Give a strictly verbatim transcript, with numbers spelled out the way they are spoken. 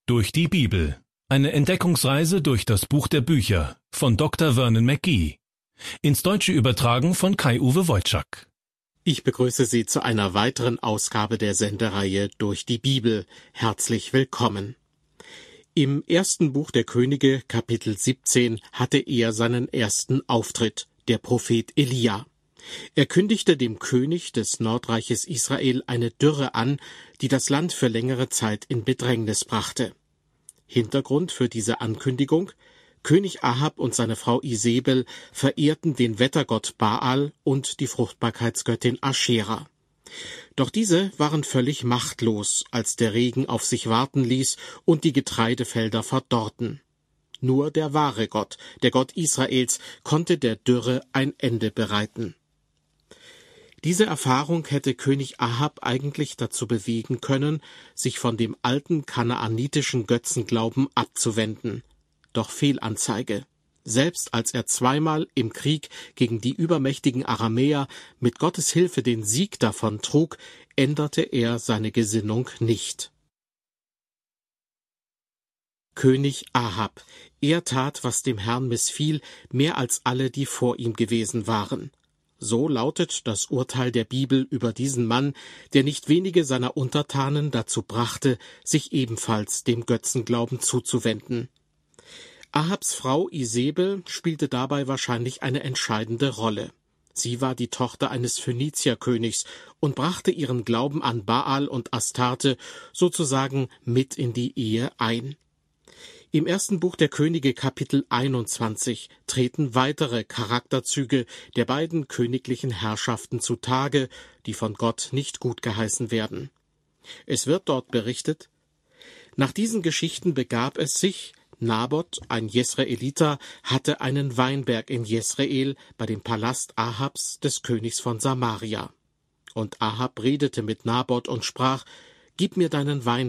Durch die Bibel. Eine Entdeckungsreise durch das Buch der Bücher von Doktor Vernon McGee. Ins Deutsche übertragen von Kai-Uwe Wojczak. Ich begrüße Sie zu einer weiteren Ausgabe der Sendereihe Durch die Bibel. Herzlich willkommen. Im ersten Buch der Könige, Kapitel siebzehn, hatte er seinen ersten Auftritt, der Prophet Elia. Er kündigte dem König des Nordreiches Israel eine Dürre an, die das Land für längere Zeit in Bedrängnis brachte. Hintergrund für diese Ankündigung: König Ahab und seine Frau Isebel verehrten den Wettergott Baal und die Fruchtbarkeitsgöttin Aschera. Doch diese waren völlig machtlos, als der Regen auf sich warten ließ und die Getreidefelder verdorrten. Nur der wahre Gott, der Gott Israels, konnte der Dürre ein Ende bereiten. Diese Erfahrung hätte König Ahab eigentlich dazu bewegen können, sich von dem alten kanaanitischen Götzenglauben abzuwenden. Doch Fehlanzeige. Selbst als er zweimal im Krieg gegen die übermächtigen Aramäer mit Gottes Hilfe den Sieg davontrug, änderte er seine Gesinnung nicht. König Ahab. Er tat, was dem Herrn missfiel, mehr als alle, die vor ihm gewesen waren. So lautet das Urteil der Bibel über diesen Mann, der nicht wenige seiner Untertanen dazu brachte, sich ebenfalls dem Götzenglauben zuzuwenden. Ahabs Frau Isebel spielte dabei wahrscheinlich eine entscheidende Rolle. Sie war die Tochter eines Phönizierkönigs und brachte ihren Glauben an Baal und Astarte sozusagen mit in die Ehe ein. Im ersten Buch der Könige, Kapitel einundzwanzig, treten weitere Charakterzüge der beiden königlichen Herrschaften zutage, die von Gott nicht gutgeheißen werden. Es wird dort berichtet: Nach diesen Geschichten begab es sich, Naboth, ein Jesraeliter, hatte einen Weinberg in Jesrael bei dem Palast Ahabs, des Königs von Samaria. Und Ahab redete mit Naboth und sprach: Gib mir deinen Weinberg